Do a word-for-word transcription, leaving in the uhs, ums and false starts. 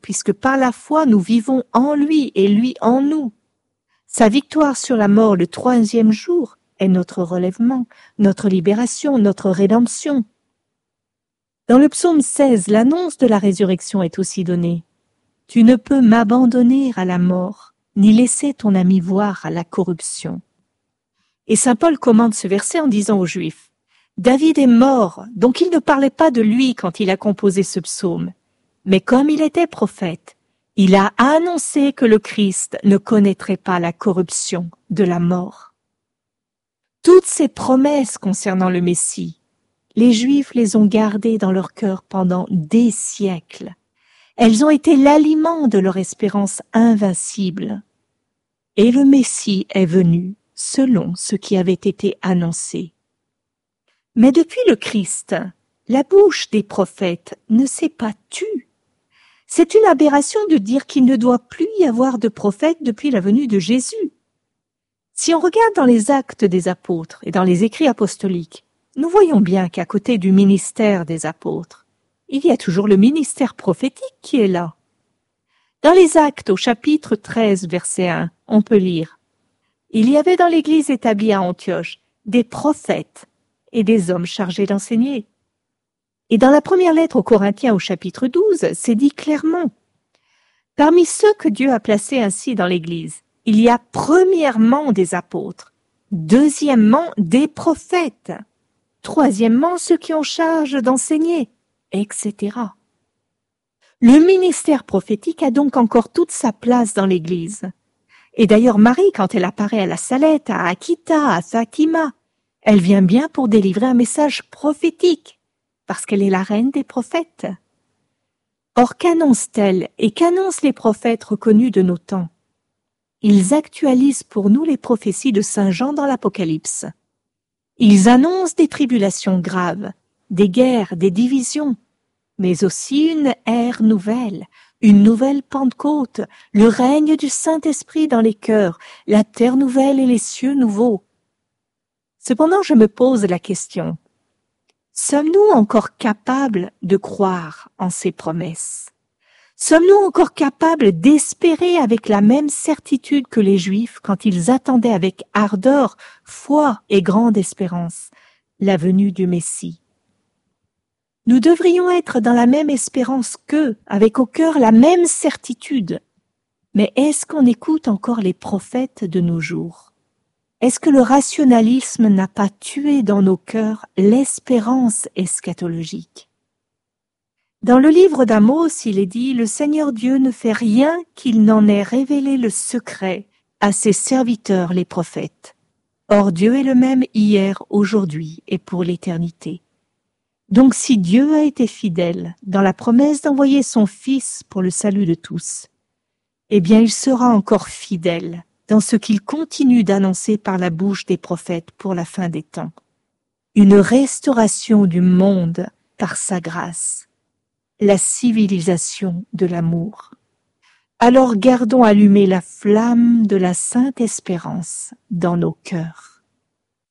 puisque par la foi nous vivons en lui et lui en nous. Sa victoire sur la mort le troisième jour est notre relèvement, notre libération, notre rédemption. Dans le psaume seize, l'annonce de la résurrection est aussi donnée. « Tu ne peux m'abandonner à la mort, ni laisser ton ami voir à la corruption. » Et saint Paul commente ce verset en disant aux Juifs, « David est mort, donc il ne parlait pas de lui quand il a composé ce psaume. Mais comme il était prophète, il a annoncé que le Christ ne connaîtrait pas la corruption de la mort. » Toutes ces promesses concernant le Messie, les Juifs les ont gardées dans leur cœur pendant des siècles. Elles ont été l'aliment de leur espérance invincible. Et le Messie est venu selon ce qui avait été annoncé. Mais depuis le Christ, la bouche des prophètes ne s'est pas tue. C'est une aberration de dire qu'il ne doit plus y avoir de prophètes depuis la venue de Jésus. Si on regarde dans les actes des apôtres et dans les écrits apostoliques, nous voyons bien qu'à côté du ministère des apôtres, il y a toujours le ministère prophétique qui est là. Dans les actes au chapitre treize, verset un, on peut lire « Il y avait dans l'église établie à Antioche des prophètes et des hommes chargés d'enseigner. » Et dans la première lettre aux Corinthiens au chapitre douze, c'est dit clairement « Parmi ceux que Dieu a placés ainsi dans l'église, il y a premièrement des apôtres, deuxièmement des prophètes, troisièmement ceux qui ont charge d'enseigner, et cetera. Le ministère prophétique a donc encore toute sa place dans l'Église. Et d'ailleurs Marie, quand elle apparaît à la Salette, à Akita, à Fatima, elle vient bien pour délivrer un message prophétique, parce qu'elle est la reine des prophètes. Or, qu'annonce-t-elle et qu'annoncent les prophètes reconnus de nos temps? Ils actualisent pour nous les prophéties de saint Jean dans l'Apocalypse. Ils annoncent des tribulations graves, des guerres, des divisions, mais aussi une ère nouvelle, une nouvelle Pentecôte, le règne du Saint-Esprit dans les cœurs, la terre nouvelle et les cieux nouveaux. Cependant, je me pose la question, sommes-nous encore capables de croire en ces promesses? Sommes-nous encore capables d'espérer avec la même certitude que les Juifs quand ils attendaient avec ardeur, foi et grande espérance la venue du Messie? Nous devrions être dans la même espérance qu'eux, avec au cœur la même certitude. Mais est-ce qu'on écoute encore les prophètes de nos jours? Est-ce que le rationalisme n'a pas tué dans nos cœurs l'espérance eschatologique? Dans le livre d'Amos, il est dit « Le Seigneur Dieu ne fait rien qu'il n'en ait révélé le secret à ses serviteurs les prophètes. Or Dieu est le même hier, aujourd'hui et pour l'éternité. » Donc si Dieu a été fidèle dans la promesse d'envoyer son Fils pour le salut de tous, eh bien il sera encore fidèle dans ce qu'il continue d'annoncer par la bouche des prophètes pour la fin des temps. Une restauration du monde par sa grâce, la civilisation de l'amour. Alors gardons allumée la flamme de la sainte espérance dans nos cœurs.